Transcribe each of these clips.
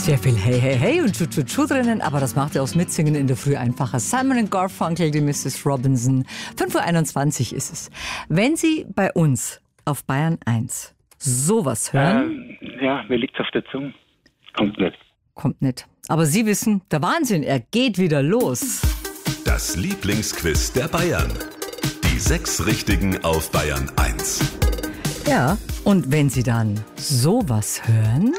Sehr viel Hey, Hey, Hey und Tschu drinnen, aber das macht ja aus Mitsingen in der Früh einfacher. Simon & Garfunkel, die Mrs. Robinson. 5:21 Uhr ist es. Wenn Sie bei uns auf Bayern 1 sowas hören... Ja, mir liegt's auf der Zunge. Kommt nicht. Aber Sie wissen, der Wahnsinn, er geht wieder los. Das Lieblingsquiz der Bayern. Die 6 Richtigen auf Bayern 1. Ja, und wenn Sie dann sowas hören...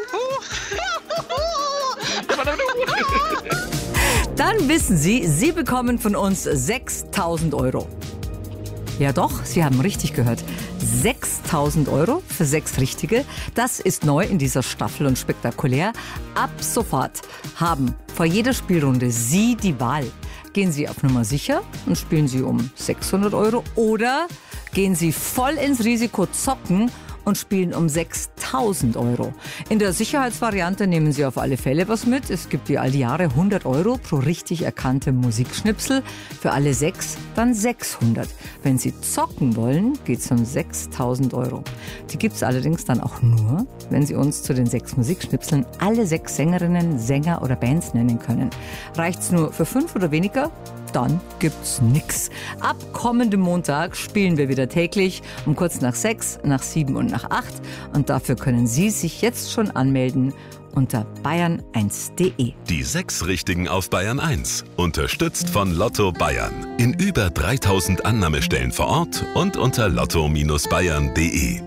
Dann wissen Sie, Sie bekommen von uns 6.000 Euro. Ja doch, Sie haben richtig gehört. 6.000 Euro für 6 Richtige. Das ist neu in dieser Staffel und spektakulär. Ab sofort haben vor jeder Spielrunde Sie die Wahl. Gehen Sie auf Nummer sicher und spielen Sie um 600 Euro oder gehen Sie voll ins Risiko zocken und spielen um 6.000 Euro. In der Sicherheitsvariante nehmen Sie auf alle Fälle was mit. Es gibt wie all die Jahre 100 Euro pro richtig erkannte Musikschnipsel. Für alle 6 dann 600. Wenn Sie zocken wollen, geht es um 6.000 Euro. Die gibt es allerdings dann auch nur, wenn Sie uns zu den 6 Musikschnipseln alle 6 Sängerinnen, Sänger oder Bands nennen können. Reicht's nur für 5 oder weniger? Dann gibt's nix. Ab kommendem Montag spielen wir wieder täglich um kurz nach 6, nach 7 und nach 8. Und dafür können Sie sich jetzt schon anmelden unter bayern1.de. Die 6 Richtigen auf Bayern 1. Unterstützt von Lotto Bayern. In über 3000 Annahmestellen vor Ort und unter lotto-bayern.de.